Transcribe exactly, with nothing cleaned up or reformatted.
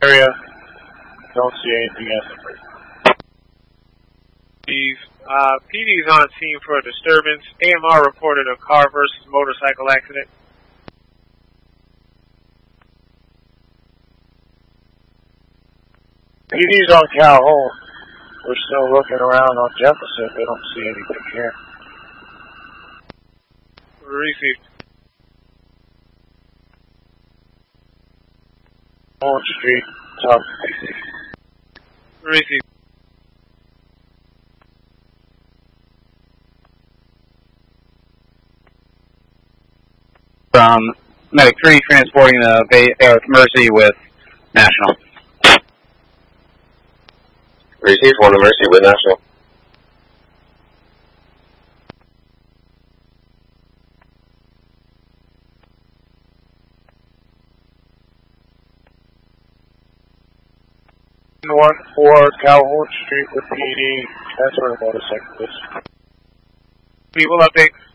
area. Don't see anything else. These uh, P D's on scene for a disturbance. A M R reported a car versus motorcycle accident. P D's on Calhoun. We're still looking around on Jefferson. We don't see anything here. Received. Orange Street, South D C. Received. From Medic three, transporting the Bay, uh, Mercy with National. Received one to Mercy with National. One four Calhoun Street with P D. That's where the motorcycle is. We will update.